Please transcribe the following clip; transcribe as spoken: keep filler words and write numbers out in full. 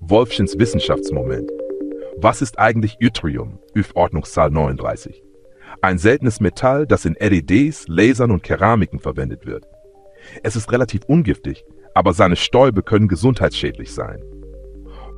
Wolfchens Wissenschaftsmoment. Was ist eigentlich Yttrium, Ordnungszahl neununddreißig? Ein seltenes Metall, das in L E Ds, Lasern und Keramiken verwendet wird. Es ist relativ ungiftig, aber seine Stäube können gesundheitsschädlich sein.